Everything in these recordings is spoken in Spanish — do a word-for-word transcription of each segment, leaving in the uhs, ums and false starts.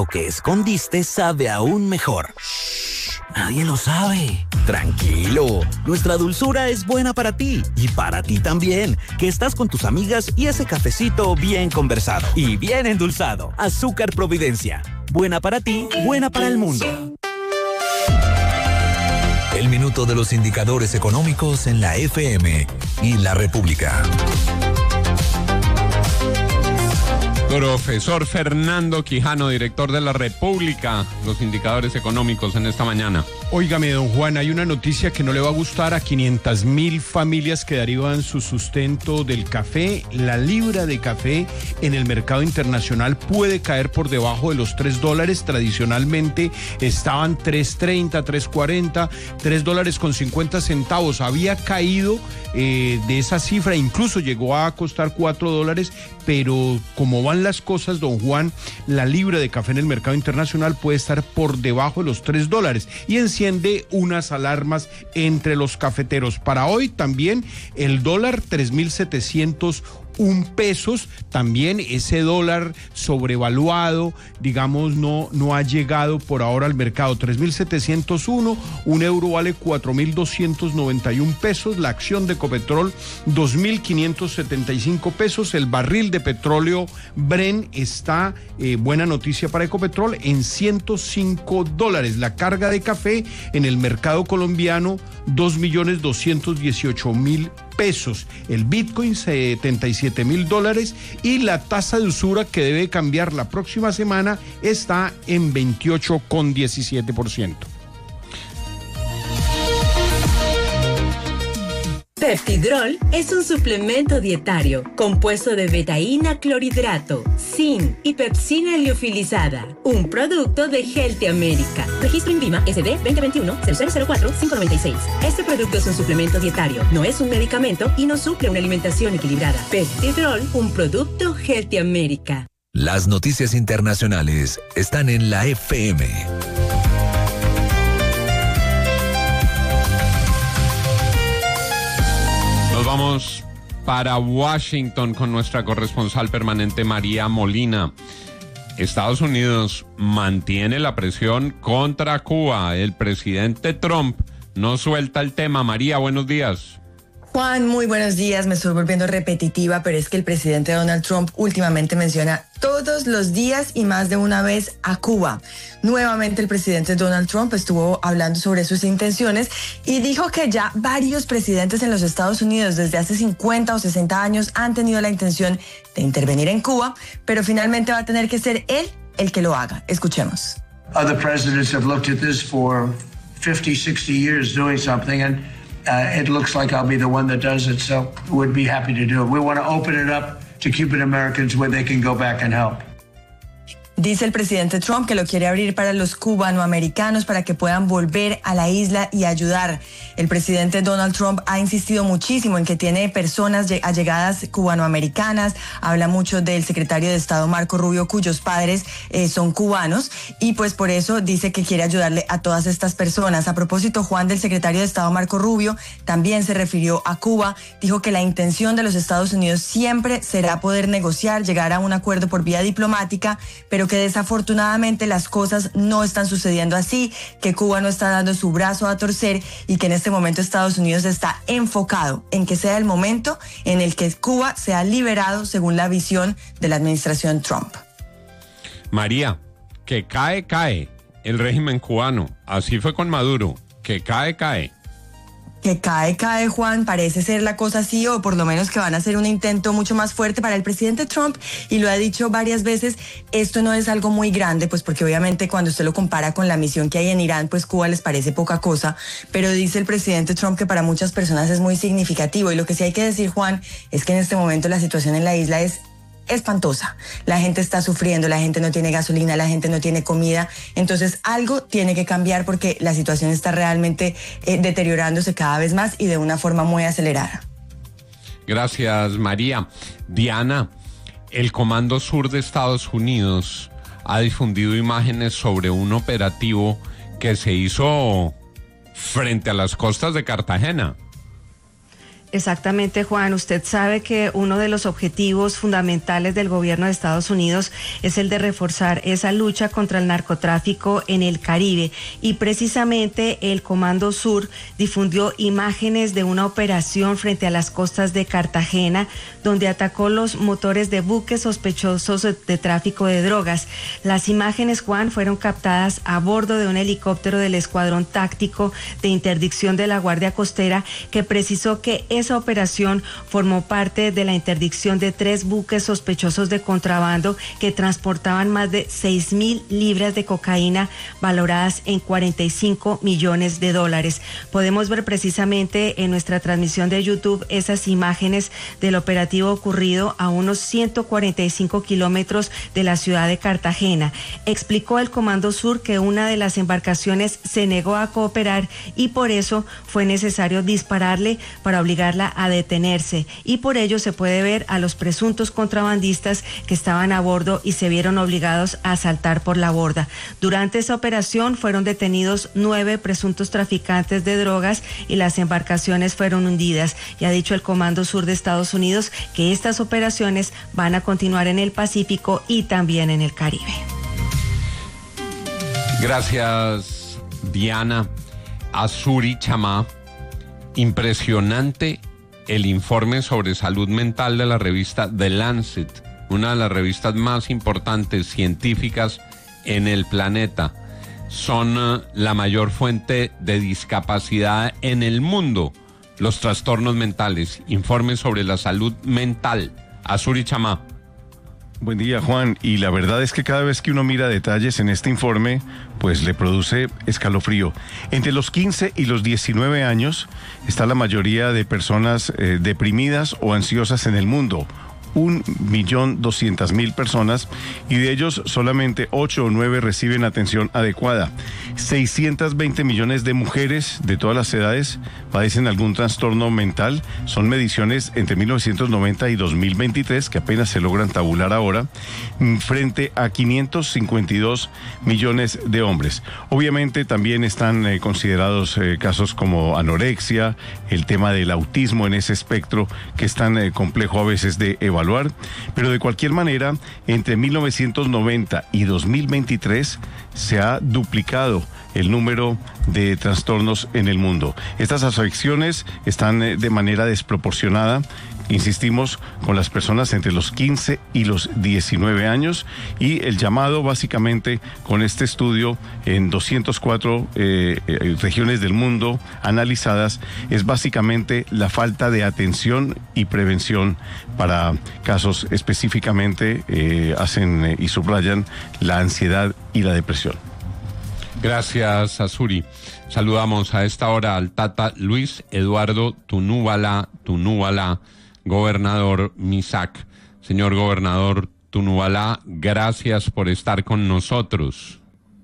que escondiste sabe aún mejor. Nadie lo sabe. Tranquilo, nuestra dulzura es buena para ti y para ti también, que estás con tus amigas y ese cafecito bien conversado y bien endulzado. Azúcar Providencia. Buena para ti, buena para el mundo. El minuto de los indicadores económicos en la F M y la República. Profesor Fernando Quijano, director de La República, los indicadores económicos en esta mañana. Óigame, don Juan, hay una noticia que no le va a gustar a quinientas mil familias que derivan su sustento del café. La libra de café en el mercado internacional puede caer por debajo de los tres dólares. Tradicionalmente estaban tres treinta, tres cuarenta, tres dólares con cincuenta centavos. Había caído eh, de esa cifra, incluso llegó a costar cuatro dólares, pero como van las cosas, don Juan, la libra de café en el mercado internacional puede estar por debajo de los tres dólares y enciende unas alarmas entre los cafeteros. Para hoy también el dólar tres mil setecientos un pesos, también ese dólar sobrevaluado, digamos, no, no ha llegado por ahora al mercado. Tres mil setecientos uno, un euro vale cuatro mil doscientos noventa y un pesos, la acción de Ecopetrol dos mil quinientos setenta y cinco pesos, el barril de petróleo Brent está, eh, buena noticia para Ecopetrol, en ciento cinco dólares, la carga de café en el mercado colombiano dos millones doscientos dieciocho mil pesos, el Bitcoin setenta y siete mil dólares y la tasa de usura que debe cambiar la próxima semana está en veintiocho coma diecisiete por ciento. Peptidrol es un suplemento dietario compuesto de betaína clorhidrato, zinc y pepsina liofilizada, un producto de Healthy America. Registro INVIMA S D veinte veintiuno cero cero cero cuatro cinco nueve seis. Este producto es un suplemento dietario, no es un medicamento y no suple una alimentación equilibrada. Peptidrol, un producto Healthy America. Las noticias internacionales están en la F M. Nos vamos para Washington con nuestra corresponsal permanente María Molina. Estados Unidos mantiene la presión contra Cuba. El presidente Trump no suelta el tema. María, buenos días. Juan, muy buenos días. Me estoy volviendo repetitiva, pero es que el presidente Donald Trump últimamente menciona todos los días y más de una vez a Cuba. Nuevamente el presidente Donald Trump estuvo hablando sobre sus intenciones y dijo que ya varios presidentes en los Estados Unidos desde hace cincuenta o sesenta años han tenido la intención de intervenir en Cuba, pero finalmente va a tener que ser él el que lo haga. Escuchemos. Other presidents have looked at this for fifty, sixty years doing something and Uh, it looks like I'll be the one that does it, so we'd be happy to do it. We want to open it up to Cuban Americans where they can go back and help. Dice el presidente Trump que lo quiere abrir para los cubanoamericanos para que puedan volver a la isla y ayudar. El presidente Donald Trump ha insistido muchísimo en que tiene personas allegadas cubanoamericanas, habla mucho del secretario de Estado Marco Rubio, cuyos padres eh, son cubanos, y pues por eso dice que quiere ayudarle a todas estas personas. A propósito, Juan, del secretario de Estado Marco Rubio también se refirió a Cuba, dijo que la intención de los Estados Unidos siempre será poder negociar, llegar a un acuerdo por vía diplomática, pero que desafortunadamente las cosas no están sucediendo así, que Cuba no está dando su brazo a torcer y que en este momento Estados Unidos está enfocado en que sea el momento en el que Cuba sea liberado según la visión de la administración Trump. María, que cae, cae el régimen cubano. Así fue con Maduro, que cae, cae. Que cae, cae, Juan, parece ser la cosa así, o por lo menos que van a hacer un intento mucho más fuerte para el presidente Trump, y lo ha dicho varias veces, esto no es algo muy grande, pues porque obviamente cuando usted lo compara con la misión que hay en Irán, pues Cuba les parece poca cosa, pero dice el presidente Trump que para muchas personas es muy significativo, y lo que sí hay que decir, Juan, es que en este momento la situación en la isla es espantosa. La gente está sufriendo, la gente no tiene gasolina, la gente no tiene comida. Entonces algo tiene que cambiar porque la situación está realmente eh, deteriorándose cada vez más y de una forma muy acelerada. Gracias, María. Diana, el Comando Sur de Estados Unidos ha difundido imágenes sobre un operativo que se hizo frente a las costas de Cartagena. Exactamente, Juan. Usted sabe que uno de los objetivos fundamentales del gobierno de Estados Unidos es el de reforzar esa lucha contra el narcotráfico en el Caribe, y precisamente el Comando Sur difundió imágenes de una operación frente a las costas de Cartagena, donde atacó los motores de buques sospechosos de tráfico de drogas. Las imágenes, Juan, fueron captadas a bordo de un helicóptero del Escuadrón Táctico de Interdicción de la Guardia Costera, que precisó que esa operación formó parte de la interdicción de tres buques sospechosos de contrabando que transportaban más de seis mil libras de cocaína valoradas en cuarenta y cinco millones de dólares. Podemos ver precisamente en nuestra transmisión de YouTube esas imágenes del operativo ocurrido a unos ciento cuarenta y cinco kilómetros de la ciudad de Cartagena. Explicó el Comando Sur que una de las embarcaciones se negó a cooperar y por eso fue necesario dispararle para obligar a detenerse, y por ello se puede ver a los presuntos contrabandistas que estaban a bordo y se vieron obligados a saltar por la borda. Durante esa operación fueron detenidos nueve presuntos traficantes de drogas y las embarcaciones fueron hundidas, y ha dicho el Comando Sur de Estados Unidos que estas operaciones van a continuar en el Pacífico y también en el Caribe. Gracias, Diana. Azuri Chamá. Impresionante el informe sobre salud mental de la revista The Lancet, una de las revistas más importantes científicas en el planeta. Son uh, la mayor fuente de discapacidad en el mundo, los trastornos mentales. Informe sobre la salud mental. Azuri Chamá. Buen día, Juan. Y la verdad es que cada vez que uno mira detalles en este informe, pues le produce escalofrío. Entre los quince y los diecinueve años está la mayoría de personas eh, deprimidas o ansiosas en el mundo. Un millón doscientas mil personas, y de ellos solamente ocho o nueve reciben atención adecuada. seiscientos veinte millones de mujeres de todas las edades padecen algún trastorno mental. Son mediciones entre mil novecientos noventa y dos mil veintitrés que apenas se logran tabular ahora, frente a quinientos cincuenta y dos millones de hombres. Obviamente también están eh, considerados eh, casos como anorexia, el tema del autismo en ese espectro que es tan eh, complejo a veces de evaluar. Pero de cualquier manera, entre mil novecientos noventa y dos mil veintitrés se ha duplicado el número de trastornos en el mundo. Estas afecciones están de manera desproporcionada, insistimos, con las personas entre los quince y los diecinueve años, y el llamado básicamente con este estudio en doscientas cuatro eh, eh, regiones del mundo analizadas es básicamente la falta de atención y prevención para casos específicamente eh, hacen eh, y subrayan la ansiedad y la depresión. Gracias, Azuri. Saludamos a esta hora al Tata Luis Eduardo Tunubala, Tunubala, gobernador Misak. Señor gobernador Tunubala, gracias por estar con nosotros.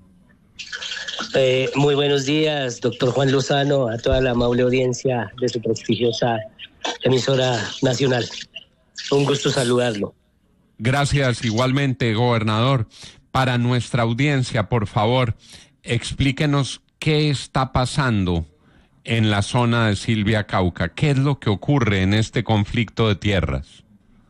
Eh, muy buenos días, doctor Juan Lozano, a toda la amable audiencia de su prestigiosa emisora nacional. Un gusto saludarlo. Gracias, igualmente, gobernador. Para nuestra audiencia, por favor, explíquenos qué está pasando en la zona de Silvia Cauca. ¿Qué es lo que ocurre en este conflicto de tierras?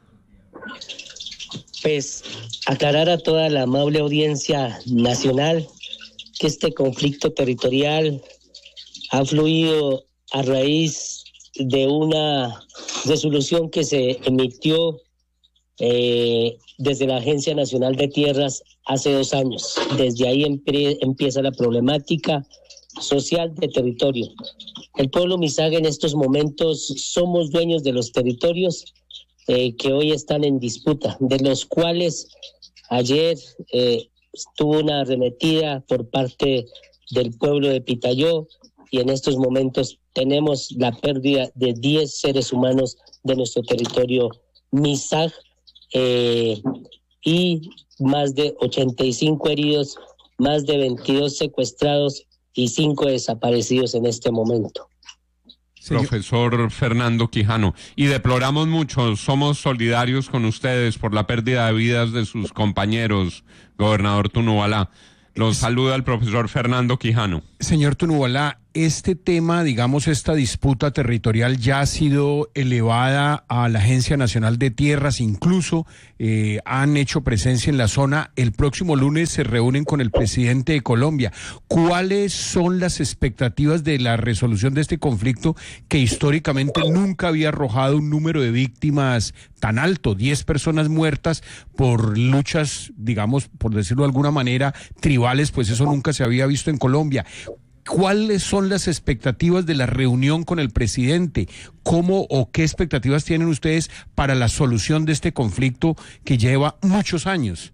Pues aclarar a toda la amable audiencia nacional que este conflicto territorial ha fluido a raíz de una resolución que se emitió eh, desde la Agencia Nacional de Tierras hace dos años. Desde ahí empie- empieza la problemática social de territorio. El pueblo Misak en estos momentos somos dueños de los territorios eh, que hoy están en disputa, de los cuales ayer eh, tuvo una arremetida por parte del pueblo de Pitayó, y en estos momentos tenemos la pérdida de diez seres humanos de nuestro territorio Misak eh, y más de ochenta y cinco heridos, más de veintidós secuestrados y cinco desaparecidos en este momento. Profesor Fernando Quijano, y deploramos mucho, somos solidarios con ustedes por la pérdida de vidas de sus compañeros, gobernador Tunubala. Los saluda el profesor Fernando Quijano. Señor Tunubala, este tema, digamos, esta disputa territorial ya ha sido elevada a la Agencia Nacional de Tierras, incluso eh, han hecho presencia en la zona. El próximo lunes se reúnen con el presidente de Colombia. ¿Cuáles son las expectativas de la resolución de este conflicto que históricamente nunca había arrojado un número de víctimas tan alto, diez personas muertas por luchas, digamos, por decirlo de alguna manera, tribales? Pues eso nunca se había visto en Colombia. ¿Cuáles son las expectativas de la reunión con el presidente? ¿Cómo o qué expectativas tienen ustedes para la solución de este conflicto que lleva muchos años?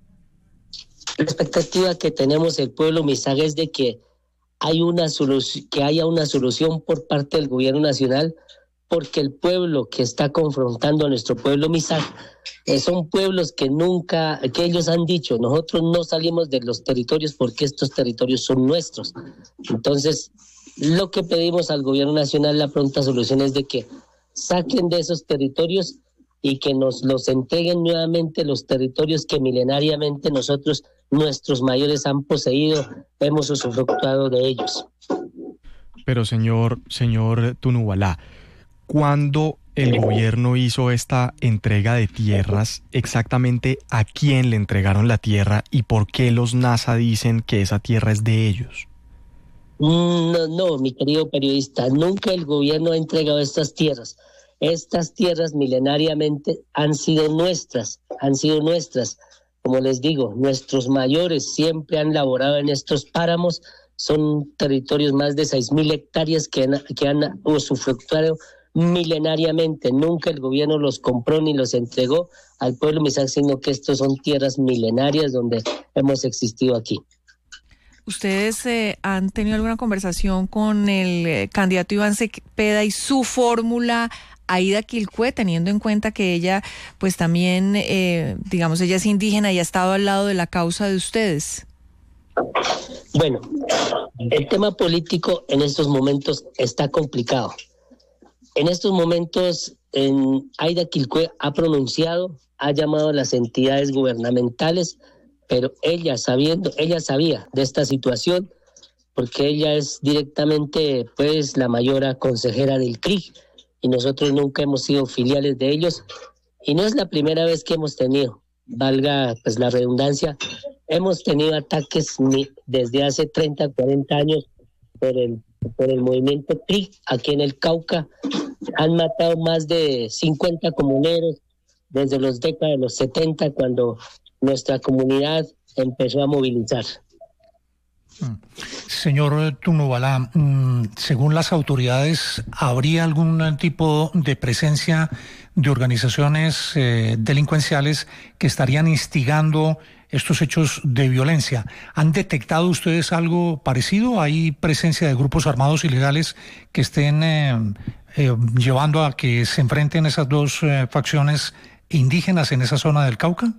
La expectativa que tenemos el pueblo Mixag es de que hay una solución, que haya una solución por parte del gobierno nacional, porque el pueblo que está confrontando a nuestro pueblo Mixag eh, son pueblos que nunca, que ellos han dicho, nosotros no salimos de los territorios porque estos territorios son nuestros. Entonces, lo que pedimos al gobierno nacional, la pronta solución es de que saquen de esos territorios y que nos los entreguen nuevamente los territorios que milenariamente nosotros, nuestros mayores han poseído, hemos usufructuado de ellos. Pero señor, señor Tunubala, ¿cuándo el gobierno hizo esta entrega de tierras? Exactamente ¿a quién le entregaron la tierra y por qué los NASA dicen que esa tierra es de ellos? No, no, mi querido periodista, nunca el gobierno ha entregado estas tierras. Estas tierras milenariamente han sido nuestras, han sido nuestras. Como les digo, nuestros mayores siempre han laborado en estos páramos. Son territorios más de seis mil hectáreas que han, que han usufructuado milenariamente. Nunca el gobierno los compró ni los entregó al pueblo Mixag, sino que estos son tierras milenarias donde hemos existido aquí. ¿Ustedes eh, han tenido alguna conversación con el eh, candidato Iván Cepeda y su fórmula Aida Quilcue, teniendo en cuenta que ella, pues también, eh, digamos, ella es indígena y ha estado al lado de la causa de ustedes? Bueno, el tema político en estos momentos está complicado. En estos momentos, en Aida Quilcue ha pronunciado, ha llamado a las entidades gubernamentales, pero ella sabiendo, ella sabía de esta situación, porque ella es directamente, pues, la mayor consejera del C R I G, y nosotros nunca hemos sido filiales de ellos, y no es la primera vez que hemos tenido, valga pues la redundancia, hemos tenido ataques desde hace treinta, cuarenta años por el, por el movimiento C R I G aquí en el Cauca. Han matado más de cincuenta comuneros desde los décadas de los setenta, cuando nuestra comunidad empezó a movilizar. Señor Tunubala, según las autoridades, ¿habría algún tipo de presencia de organizaciones eh, delincuenciales que estarían instigando estos hechos de violencia? ¿Han detectado ustedes algo parecido? ¿Hay presencia de grupos armados ilegales que estén eh, eh, llevando a que se enfrenten esas dos eh, facciones indígenas en esa zona del Cauca?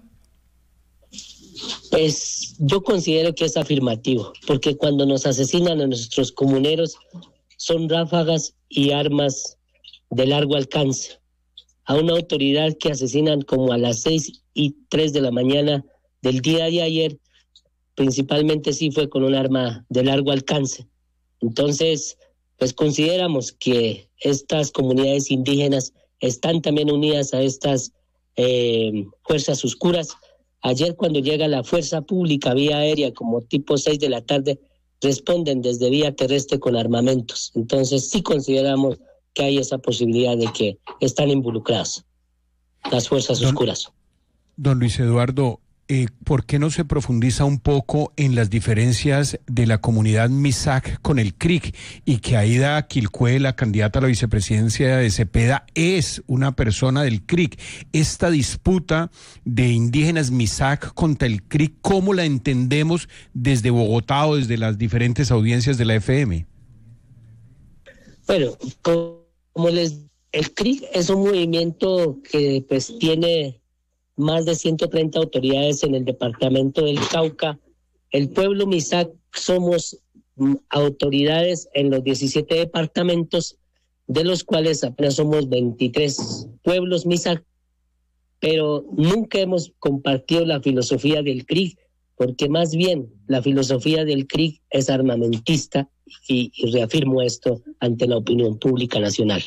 Pues yo considero que es afirmativo, porque cuando nos asesinan a nuestros comuneros son ráfagas y armas de largo alcance. A una autoridad que asesinan como a las seis y tres de la mañana del día de ayer, principalmente sí fue con un arma de largo alcance. Entonces, pues consideramos que estas comunidades indígenas están también unidas a estas eh, fuerzas oscuras. Ayer, cuando llega la fuerza pública vía aérea, como tipo seis de la tarde, responden desde vía terrestre con armamentos. Entonces sí consideramos que hay esa posibilidad de que están involucradas las fuerzas don, oscuras. Don Luis Eduardo, eh, ¿por qué no se profundiza un poco en las diferencias de la comunidad Mixag con el C R I G, y que Aida Quilcue, la candidata a la vicepresidencia de Cepeda, es una persona del C R I G? Esta disputa de indígenas Mixag contra el C R I G, ¿cómo la entendemos desde Bogotá o desde las diferentes audiencias de la F M? Bueno, como les, el C R I G es un movimiento que pues tiene más de ciento treinta autoridades en el departamento del Cauca. El pueblo Mixag somos autoridades en los diecisiete departamentos, de los cuales apenas somos veintitrés pueblos Mixag, pero nunca hemos compartido la filosofía del C R I G, porque más bien la filosofía del C R I es armamentista y, y reafirmo esto ante la opinión pública nacional.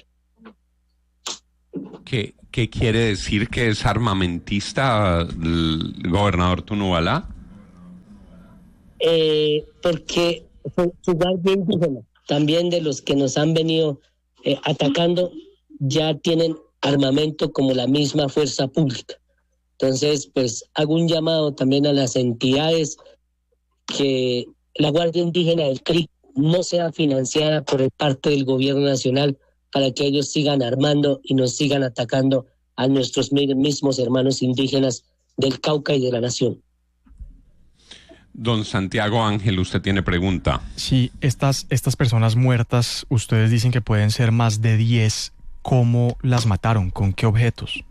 ¿Qué, qué quiere decir que es armamentista el gobernador Tunuyalá? Eh, porque su guardia indígena, también de los que nos han venido eh, atacando, ya tienen armamento como la misma fuerza pública. Entonces, pues hago un llamado también a las entidades que la Guardia Indígena del C R I no sea financiada por parte del gobierno nacional para que ellos sigan armando y nos sigan atacando a nuestros mismos hermanos indígenas del Cauca y de la nación. Don Santiago Ángel, usted tiene pregunta. Sí, estas, estas personas muertas, ustedes dicen que pueden ser más de diez. ¿Cómo las mataron? ¿Con qué objetos?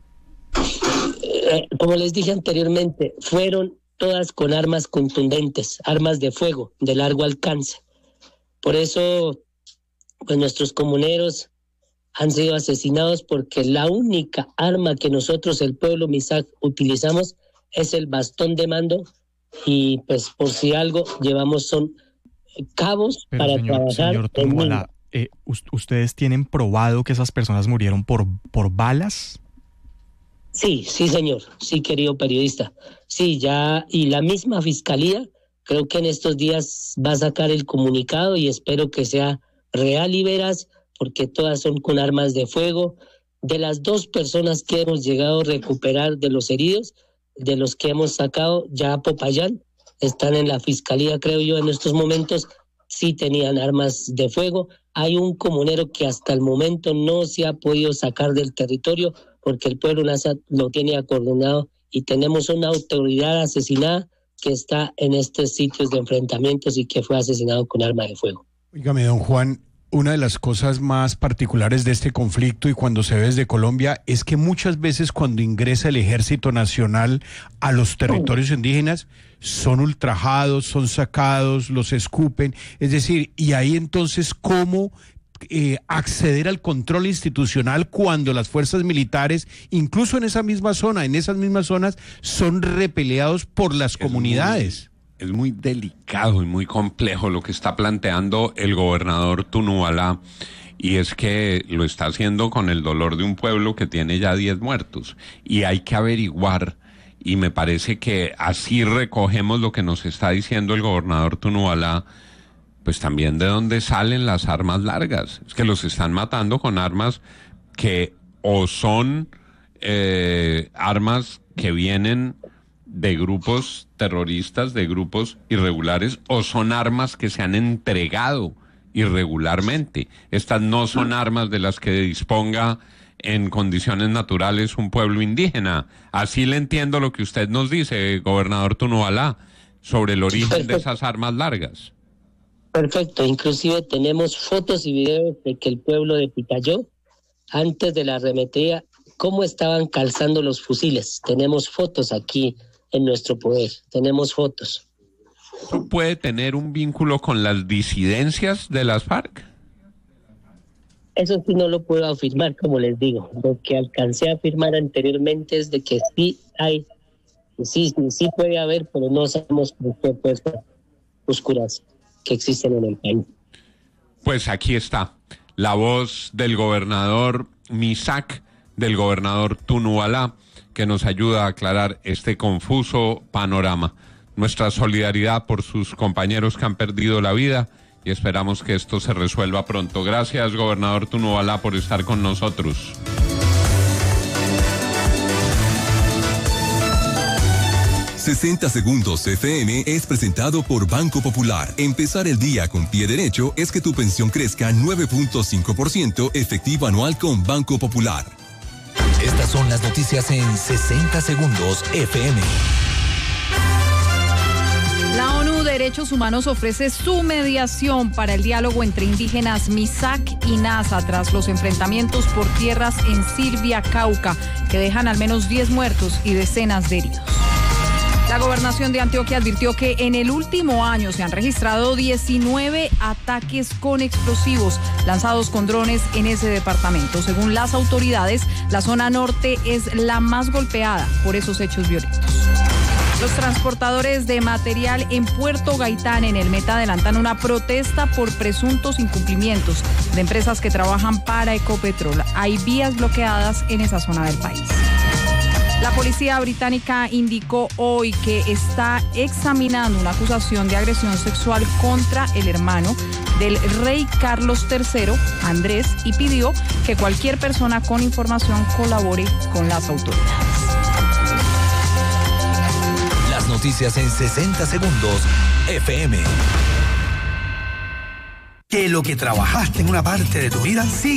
Eh, como les dije anteriormente, fueron todas con armas contundentes, armas de fuego de largo alcance. Por eso, pues nuestros comuneros han sido asesinados, porque la única arma que nosotros, el pueblo Misak, utilizamos es el bastón de mando, y pues por si algo llevamos son cabos. Pero para señor, trabajar señor Tunuyalá, eh, ¿ustedes tienen probado que esas personas murieron por, por balas? Sí, sí señor, sí querido periodista, sí, ya, y la misma fiscalía creo que en estos días va a sacar el comunicado y espero que sea real y veraz, porque todas son con armas de fuego. De las dos personas que hemos llegado a recuperar de los heridos, de los que hemos sacado ya a Popayán, están en la fiscalía, creo yo, en estos momentos, sí tenían armas de fuego. Hay un comunero que hasta el momento no se ha podido sacar del territorio porque el pueblo NASA lo tiene acordonado, y tenemos una autoridad asesinada que está en estos sitios de enfrentamientos y que fue asesinado con arma de fuego. Óigame, don Juan, una de las cosas más particulares de este conflicto y cuando se ve desde Colombia es que muchas veces cuando ingresa el Ejército Nacional a los territorios indígenas son ultrajados, son sacados, los escupen, es decir, y ahí entonces cómo eh, acceder al control institucional cuando las fuerzas militares, incluso en esa misma zona, en esas mismas zonas, son repeleados por las es comunidades. Muy, es muy delicado y muy complejo lo que está planteando el gobernador Tunuyalá, y es que lo está haciendo con el dolor de un pueblo que tiene ya diez muertos, y hay que averiguar, y me parece que así recogemos lo que nos está diciendo el gobernador Tunuyalá, pues también de dónde salen las armas largas. Es que los están matando con armas que o son eh, armas que vienen de grupos terroristas, de grupos irregulares, o son armas que se han entregado irregularmente. Estas no son armas de las que disponga en condiciones naturales un pueblo indígena. Así le entiendo lo que usted nos dice, gobernador Tunuyalá, sobre el origen de esas armas largas. Perfecto, inclusive tenemos fotos y videos de que el pueblo de Pitayó, antes de la arremetida, cómo estaban calzando los fusiles. Tenemos fotos aquí en nuestro poder, tenemos fotos. ¿Eso puede tener un vínculo con las disidencias de las FARC? Eso sí no lo puedo afirmar, como les digo. Lo que alcancé a afirmar anteriormente es de que sí hay, sí, sí, sí puede haber, pero no sabemos por qué fuerzas oscuras que existen en el país. Pues aquí está la voz del gobernador Misak, del gobernador Tunuyalá, que nos ayuda a aclarar este confuso panorama. Nuestra solidaridad por sus compañeros que han perdido la vida, y esperamos que esto se resuelva pronto. Gracias, gobernador Tunuyalá, por estar con nosotros. sesenta Segundos F M es presentado por Banco Popular. Empezar el día con pie derecho es que tu pensión crezca nueve punto cinco por ciento efectivo anual con Banco Popular. Estas son las noticias en sesenta Segundos F M. La ONU Derechos Humanos ofrece su mediación para el diálogo entre indígenas Misak y Nasa tras los enfrentamientos por tierras en Silvia, Cauca, que dejan al menos diez muertos y decenas de heridos. La gobernación de Antioquia advirtió que en el último año se han registrado diecinueve ataques con explosivos lanzados con drones en ese departamento. Según las autoridades, la zona norte es la más golpeada por esos hechos violentos. Los transportadores de material en Puerto Gaitán, en el Meta, adelantan una protesta por presuntos incumplimientos de empresas que trabajan para Ecopetrol. Hay vías bloqueadas en esa zona del país. La policía británica indicó hoy que está examinando una acusación de agresión sexual contra el hermano del rey Carlos tercero, Andrés, y pidió que cualquier persona con información colabore con las autoridades. Las noticias en sesenta segundos, F M. Que lo que trabajaste en una parte de tu vida, sí